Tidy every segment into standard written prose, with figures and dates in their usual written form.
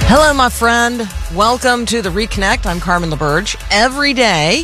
Hello, my friend. Welcome to the Reconnect. I'm Carmen LaBerge. Every day,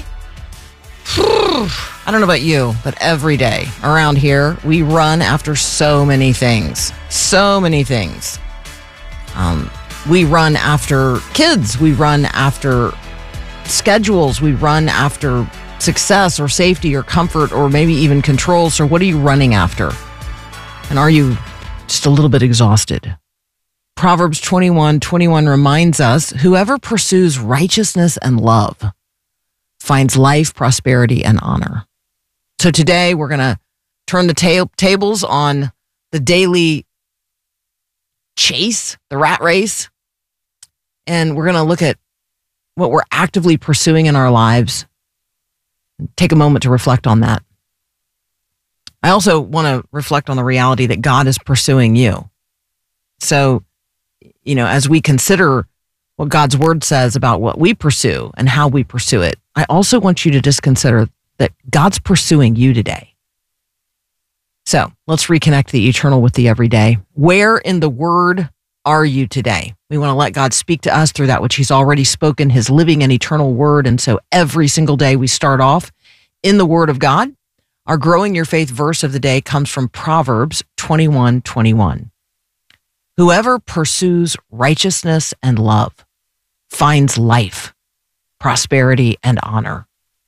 I don't know about you, but every day around here, we run after so many things. So many things. We run after kids. We run after schedules. We run after success or safety or comfort or maybe even control. So what are you running after? And are you just a little bit exhausted? Proverbs 21:21 reminds us, whoever pursues righteousness and love finds life, prosperity, and honor. So today we're going to turn the tables on the daily chase, the rat race, and we're going to look at what we're actively pursuing in our lives. Take a moment to reflect on that. I also want to reflect on the reality that God is pursuing you. So, as we consider what God's word says about what we pursue and how we pursue it, I also want you to just consider that God's pursuing you today. So let's reconnect the eternal with the everyday. Where in the word are you today? We want to let God speak to us through that which he's already spoken, his living and eternal word. And so every single day we start off in the word of God. Our Growing Your Faith verse of the day comes from Proverbs 21:21. Whoever pursues righteousness and love finds life, prosperity, and honor.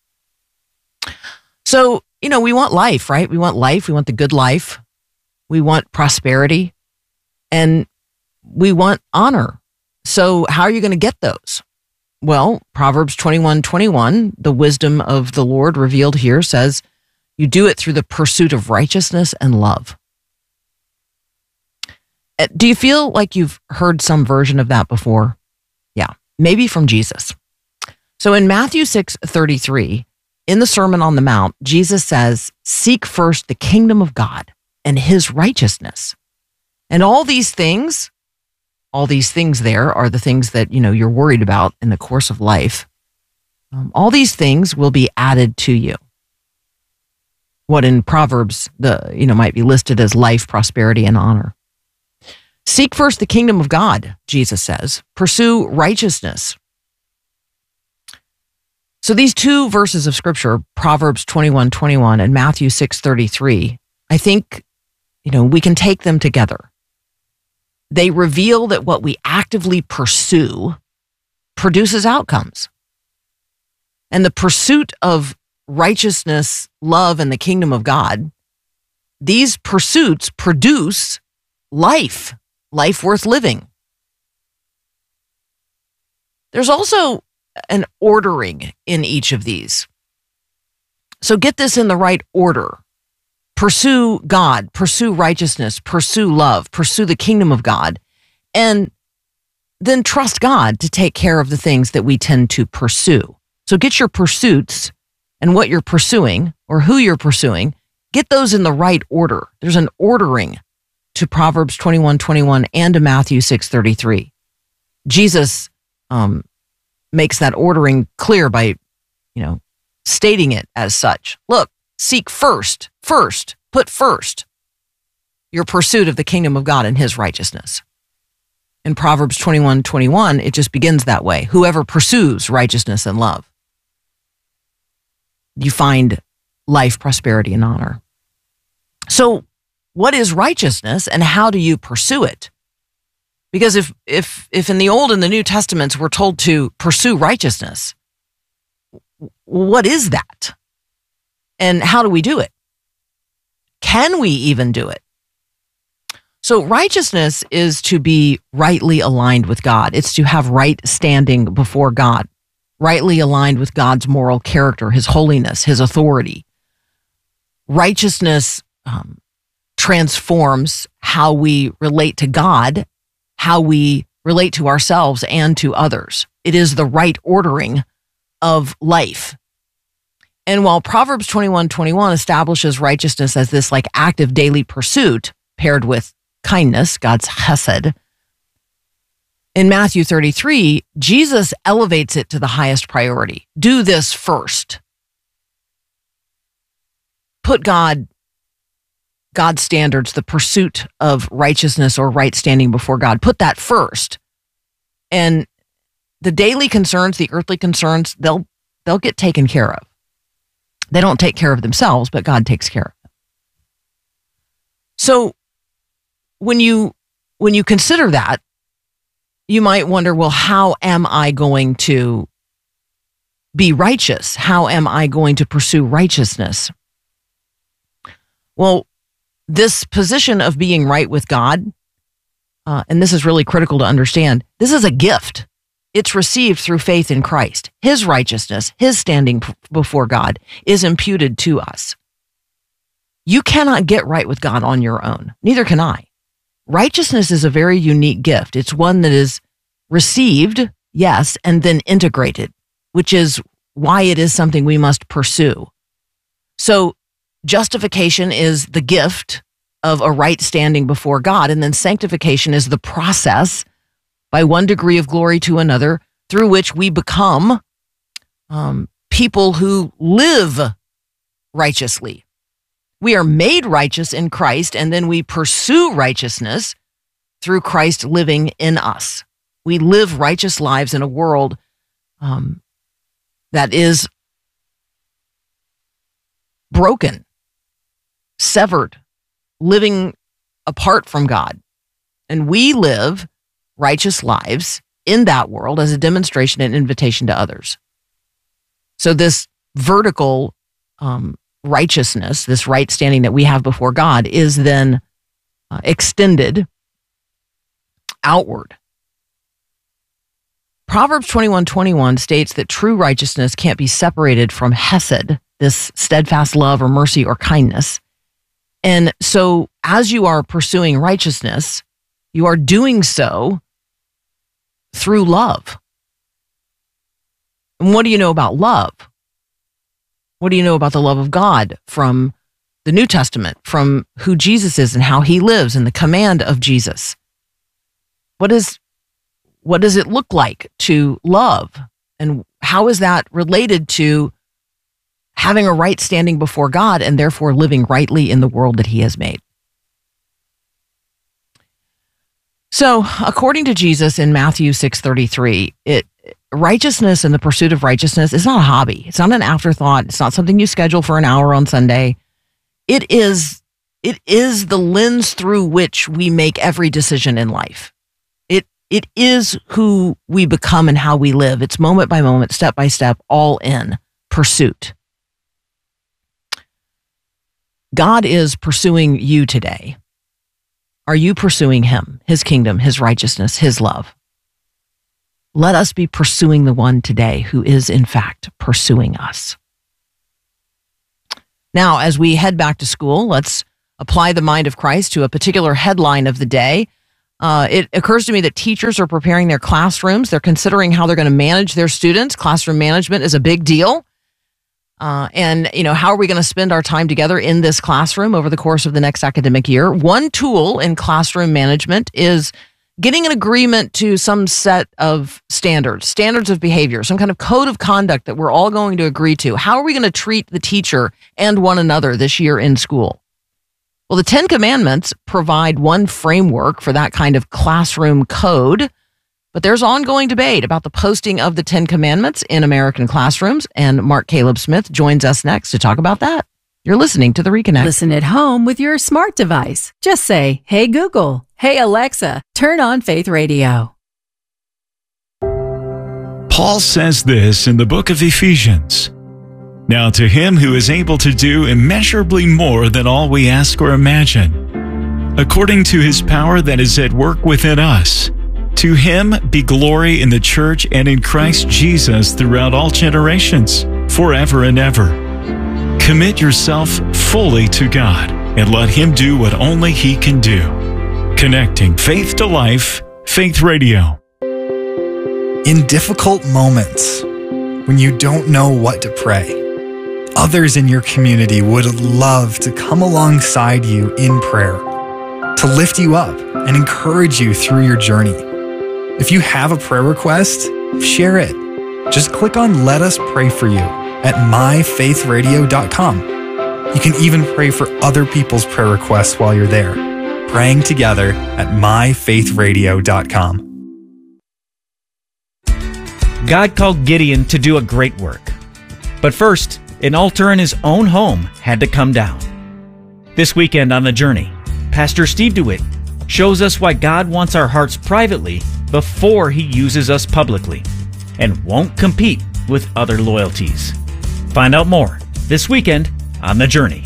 So, we want life, right? We want life. We want the good life. We want prosperity, and we want honor. So how are you going to get those? Well, Proverbs 21:21, the wisdom of the Lord revealed here, says you do it through the pursuit of righteousness and love. Do you feel like you've heard some version of that before? Yeah, maybe from Jesus. So in Matthew 6:33, in the Sermon on the Mount, Jesus says, seek first the kingdom of God and his righteousness. And all these things there are the things that, you're worried about in the course of life. All these things will be added to you. What in Proverbs, might be listed as life, prosperity, and honor. Seek first the kingdom of God, Jesus says. Pursue righteousness. So these two verses of scripture, Proverbs 21:21 and Matthew 6:33, I think, we can take them together. They reveal that what we actively pursue produces outcomes. And the pursuit of righteousness, love, and the kingdom of God, these pursuits produce life worth living. There's also an ordering in each of these. So get this in the right order. Pursue God, pursue righteousness, pursue love, pursue the kingdom of God, and then trust God to take care of the things that we tend to pursue. So get your pursuits and what you're pursuing or who you're pursuing, get those in the right order. There's an ordering to Proverbs 21:21 and to Matthew 6:33. Jesus makes that ordering clear by, stating it as such. Look, seek first, put first your pursuit of the kingdom of God and his righteousness. In Proverbs 21:21, it just begins that way. Whoever pursues righteousness and love, you find life, prosperity, and honor. So what is righteousness and how do you pursue it? Because if in the Old and the New Testaments we're told to pursue righteousness, what is that? And how do we do it? Can we even do it? So righteousness is to be rightly aligned with God. It's to have right standing before God, rightly aligned with God's moral character, his holiness, his authority. Righteousness transforms how we relate to God, how we relate to ourselves and to others. It is the right ordering of life. And while Proverbs 21:21 establishes righteousness as this active daily pursuit paired with kindness, God's chesed, in Matthew 33, Jesus elevates it to the highest priority. Do this first. Put God's standards, the pursuit of righteousness or right standing before God, put that first. And the daily concerns, the earthly concerns, they'll get taken care of. They don't take care of themselves, but God takes care of them. So when you consider that, you might wonder, well, how am I going to be righteous? How am I going to pursue righteousness? Well, this position of being right with God, and this is really critical to understand, this is a gift. It's received through faith in Christ. His righteousness, his standing before God is imputed to us. You cannot get right with God on your own. Neither can I. Righteousness is a very unique gift. It's one that is received, yes, and then integrated, which is why it is something we must pursue. So justification is the gift of a right standing before God, and then sanctification is the process by one degree of glory to another through which we become people who live righteously. We are made righteous in Christ, and then we pursue righteousness through Christ living in us. We live righteous lives in a world that is broken, severed, living apart from God. And we live righteous lives in that world as a demonstration and invitation to others. So this vertical righteousness, this right standing that we have before God, is then extended outward. Proverbs 21:21 states that true righteousness can't be separated from hesed, this steadfast love or mercy or kindness. And so as you are pursuing righteousness, you are doing so through love. And what do you know about love? What do you know about the love of God from the New Testament, from who Jesus is and how he lives and the command of Jesus? What does it look like to love? And how is that related to having a right standing before God and therefore living rightly in the world that he has made? So, according to Jesus in Matthew 6:33, righteousness and the pursuit of righteousness is not a hobby. It's not an afterthought. It's not something you schedule for an hour on Sunday. It is the lens through which we make every decision in life. It is who we become and how we live. It's moment by moment, step by step, all in pursuit. God is pursuing you today. Are you pursuing him, his kingdom, his righteousness, his love? Let us be pursuing the one today who is, in fact, pursuing us. Now, as we head back to school, let's apply the mind of Christ to a particular headline of the day. It occurs to me that teachers are preparing their classrooms. They're considering how they're going to manage their students. Classroom management is a big deal. And how are we going to spend our time together in this classroom over the course of the next academic year? One tool in classroom management is getting an agreement to some set of standards of behavior, some kind of code of conduct that we're all going to agree to. How are we going to treat the teacher and one another this year in school? Well, the 10 Commandments provide one framework for that kind of classroom code, but there's ongoing debate about the posting of the 10 Commandments in American classrooms, and Mark Caleb Smith joins us next to talk about that. You're listening to The Reconnect. Listen at home with your smart device. Just say, "Hey Google, hey Alexa, turn on Faith Radio." Paul says this in the book of Ephesians. Now to him who is able to do immeasurably more than all we ask or imagine, according to his power that is at work within us, to him be glory in the church and in Christ Jesus throughout all generations, forever and ever. Commit yourself fully to God and let him do what only he can do. Connecting faith to life, Faith Radio. In difficult moments, when you don't know what to pray, others in your community would love to come alongside you in prayer, to lift you up and encourage you through your journey. If you have a prayer request, share it. Just click on Let Us Pray For You at myfaithradio.com. You can even pray for other people's prayer requests while you're there. Praying together at myfaithradio.com. God called Gideon to do a great work. But first, an altar in his own home had to come down. This weekend on The Journey, Pastor Steve DeWitt shows us why God wants our hearts privately before he uses us publicly and won't compete with other loyalties. Find out more this weekend on The Journey.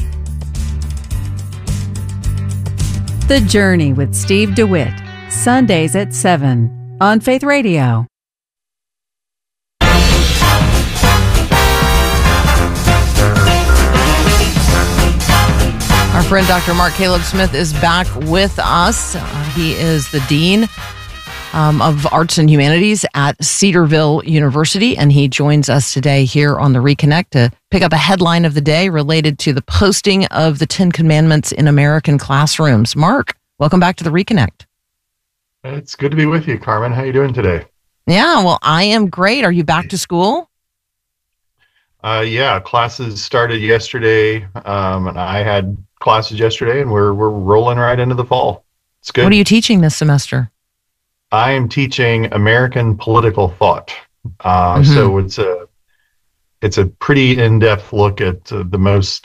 The Journey with Steve DeWitt, Sundays at 7 on Faith Radio. Our friend Dr. Mark Caleb Smith is back with us. He is the Dean of Arts and Humanities at Cedarville University, and he joins us today here on the Reconnect to pick up a headline of the day related to the posting of the Ten Commandments in American classrooms. Mark, welcome back to the Reconnect. It's good to be with you, Carmen. How are you doing today? Yeah, well, I am great. Are you back to school? Yeah, classes started yesterday, and I had classes yesterday, and we're rolling right into the fall. It's good. What are you teaching this semester? I am teaching American political thought. So it's a pretty in-depth look at the most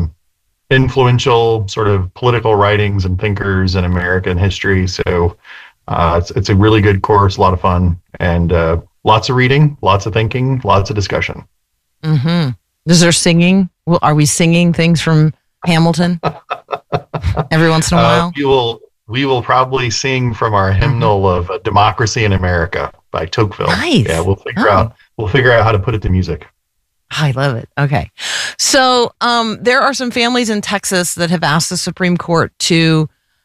influential sort of political writings and thinkers in American history. So it's a really good course, a lot of fun, and lots of reading, lots of thinking, lots of discussion. Mm-hmm. Is there singing? Well, are we singing things from Hamilton every once in a while? We will probably sing from our hymnal of Democracy in America by Tocqueville. Nice. Yeah, we'll figure out how to put it to music. I love it. Okay. So there are some families in Texas that have asked the Supreme Court to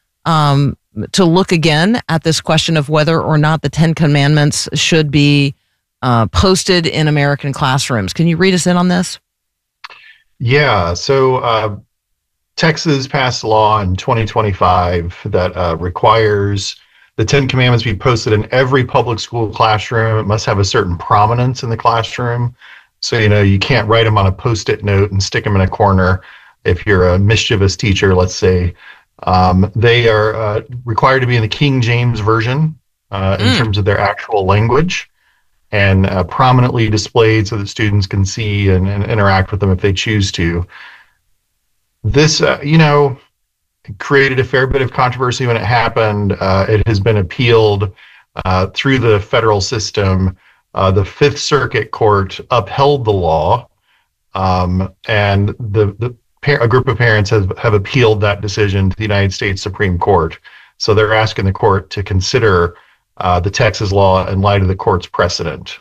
look again at this question of whether or not the Ten Commandments should be posted in American classrooms. Can you read us in on this? Yeah. So Texas passed a law in 2025 that requires the Ten Commandments be posted in every public school classroom. It must have a certain prominence in the classroom. So, you can't write them on a Post-it note and stick them in a corner. If you're a mischievous teacher, let's say, they are required to be in the King James Version in terms of their actual language, and prominently displayed so that students can see and interact with them if they choose to. This, created a fair bit of controversy when it happened. It has been appealed through the federal system. The Fifth Circuit Court upheld the law, and a group of parents have appealed that decision to the United States Supreme Court. So they're asking the court to consider the Texas law in light of the court's precedent.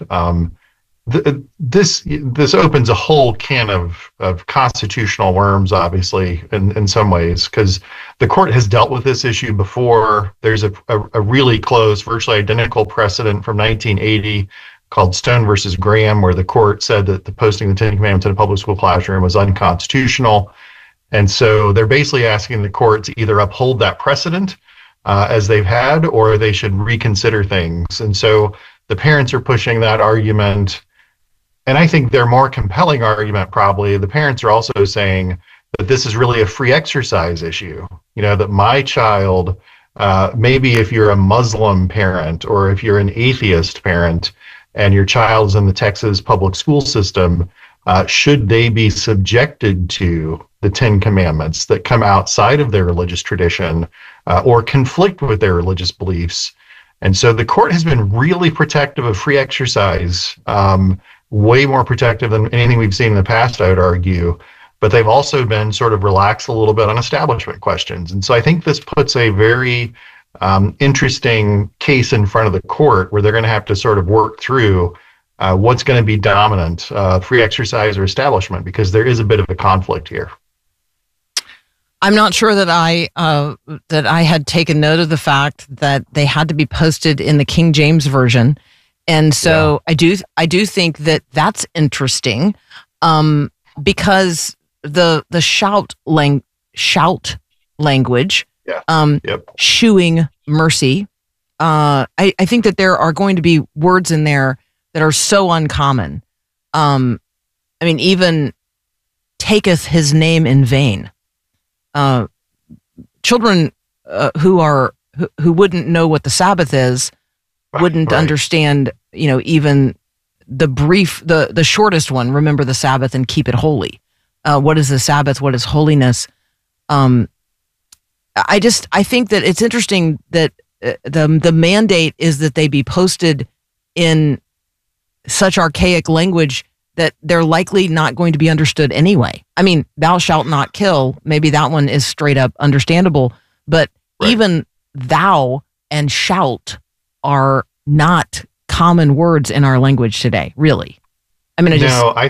This opens a whole can of constitutional worms, obviously, in some ways, because the court has dealt with this issue before. There's a really close, virtually identical precedent from 1980 called Stone versus Graham, where the court said that the posting of the Ten Commandments in a public school classroom was unconstitutional. And so they're basically asking the court to either uphold that precedent as they've had, or they should reconsider things. And so the parents are pushing that argument. And I think their more compelling argument, probably, the parents are also saying that this is really a free exercise issue. That my child, maybe if you're a Muslim parent or if you're an atheist parent and your child's in the Texas public school system, should they be subjected to the Ten Commandments that come outside of their religious tradition or conflict with their religious beliefs? And so the court has been really protective of free exercise, way more protective than anything we've seen in the past, I would argue. But they've also been sort of relaxed a little bit on establishment questions. And so I think this puts a very interesting case in front of the court where they're going to have to sort of work through what's going to be dominant, free exercise or establishment, because there is a bit of a conflict here. I'm not sure that I had taken note of the fact that they had to be posted in the King James Version, and so yeah. I do think that that's interesting, because the shout language, shewing mercy. I think that there are going to be words in there that are so uncommon. Even taketh his name in vain. Children who wouldn't know what the Sabbath is wouldn't understand, even the shortest one, remember the Sabbath and keep it holy. What is the Sabbath? What is holiness? I think that it's interesting that the mandate is that they be posted in such archaic language that they're likely not going to be understood anyway. I mean, thou shalt not kill, maybe that one is straight up understandable, but right. Even thou and shalt are not common words in our language today, really. I mean, I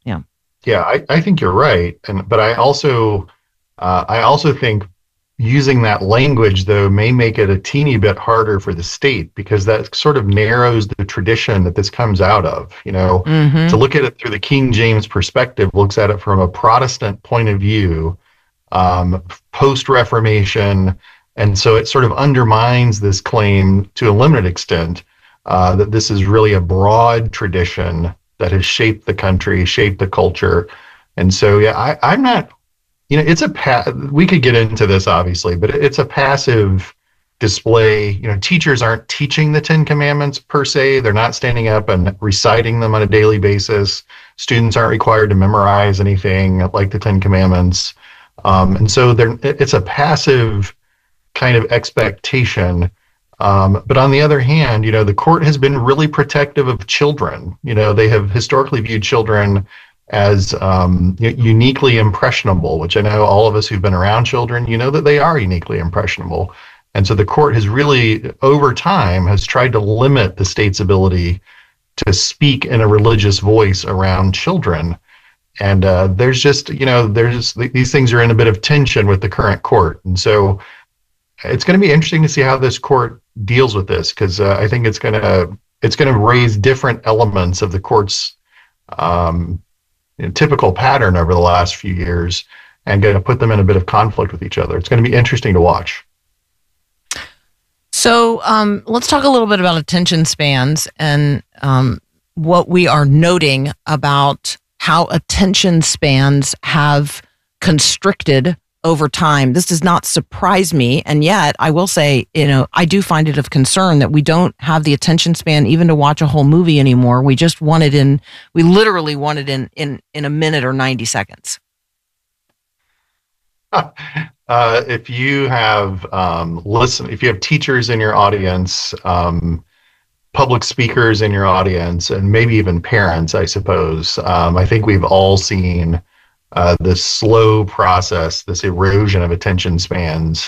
think you're right. But I also think using that language, though, may make it a teeny bit harder for the state, because that sort of narrows the tradition that this comes out of. To look at it through the King James perspective looks at it from a Protestant point of view, post-Reformation, and so it sort of undermines this claim to a limited extent that this is really a broad tradition that has shaped the country, shaped the culture. And so, I'm not, it's we could get into this obviously, but it's a passive display. Teachers aren't teaching the 10 Commandments per se. They're not standing up and reciting them on a daily basis. Students aren't required to memorize anything like the 10 Commandments. And so it's a passive kind of expectation. But on the other hand, the court has been really protective of children. They have historically viewed children as uniquely impressionable, which I know all of us who've been around children, that they are uniquely impressionable. And so the court has really, over time, has tried to limit the state's ability to speak in a religious voice around children. And there's just, these things are in a bit of tension with the current court. And so it's going to be interesting to see how this court deals with this, because I think it's going to raise different elements of the court's typical pattern over the last few years, and going to put them in a bit of conflict with each other. It's going to be interesting to watch. So let's talk a little bit about attention spans and what we are noting about how attention spans have constricted over time. This does not surprise me. And yet I will say, I do find it of concern that we don't have the attention span even to watch a whole movie anymore. We just want it we literally want it in a minute or 90 seconds. If you have if you have teachers in your audience, public speakers in your audience, and maybe even parents, I suppose, I think we've all seen this slow process, this erosion of attention spans,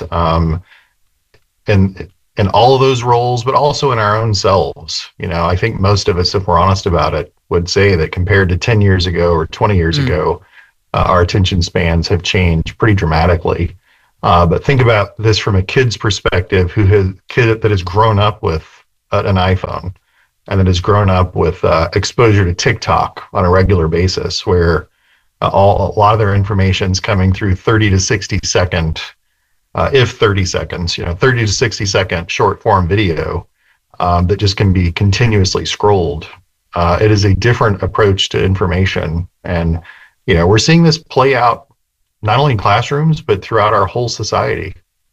in all of those roles, but also in our own selves. I think most of us, if we're honest about it, would say that compared to 10 years ago or 20 years ago, our attention spans have changed pretty dramatically. But think about this from a kid's perspective, kid that has grown up with an iPhone and that has grown up with exposure to TikTok on a regular basis, where a lot of their information is coming through 30 to 60 second, 30 to 60 second short form video that just can be continuously scrolled. It is a different approach to information. And, we're seeing this play out not only in classrooms, but throughout our whole society.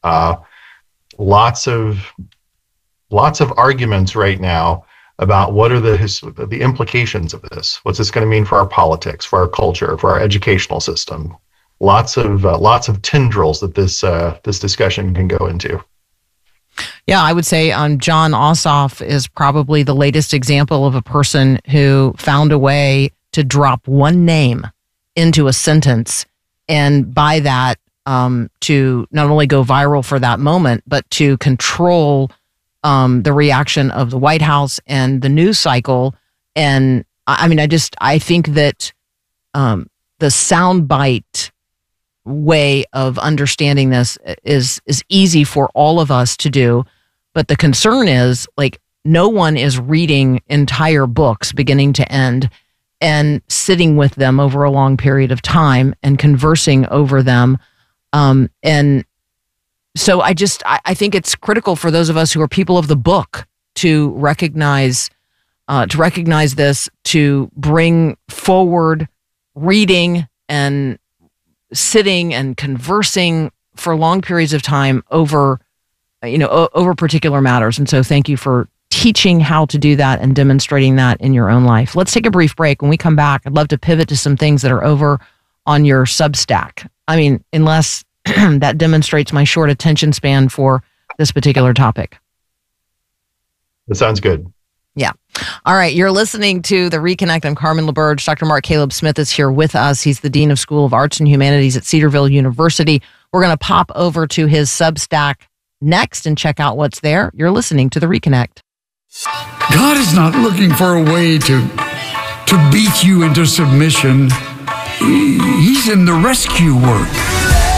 Lots of arguments right now about what are the implications of this. What's this going to mean for our politics, for our culture, for our educational system? Lots of tendrils that this discussion can go into. Yeah, I would say John Ossoff is probably the latest example of a person who found a way to drop one name into a sentence, and by that to not only go viral for that moment, but to control the reaction of the White House and the news cycle. And I think that the soundbite way of understanding this is easy for all of us to do. But the concern is, no one is reading entire books beginning to end and sitting with them over a long period of time and conversing over them. And so I think it's critical for those of us who are people of the book to recognize this, to bring forward reading and sitting and conversing for long periods of time over particular matters. And so thank you for teaching how to do that and demonstrating that in your own life. Let's take a brief break. When we come back, I'd love to pivot to some things that are over on your Substack. I mean, unless that demonstrates my short attention span for this particular topic. That sounds good. Yeah. All right. You're listening to The Reconnect. I'm Carmen LaBerge. Dr. Mark Caleb Smith is here with us. He's the Dean of School of Arts and Humanities at Cedarville University. We're going to pop over to his Substack next and check out what's there. You're listening to The Reconnect. God is not looking for a way to beat you into submission. He's in the rescue work.